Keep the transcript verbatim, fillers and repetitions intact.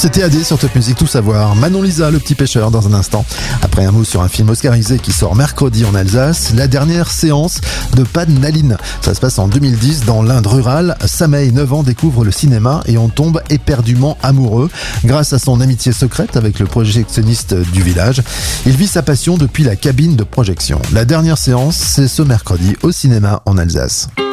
C'était A D sur Top Music Tout Savoir. Manon Lisa, le petit pêcheur, dans un instant. Après un mot sur un film oscarisé qui sort mercredi en Alsace, la dernière séance de Pan Naline. Ça se passe en deux mille dix dans l'Inde rurale. Sameil, neuf ans, découvre le cinéma et on tombe éperdument amoureux. Grâce à son amitié secrète avec le projectionniste du village, il vit sa passion depuis la cabine de projection. La dernière séance, c'est ce mercredi au cinéma en Alsace.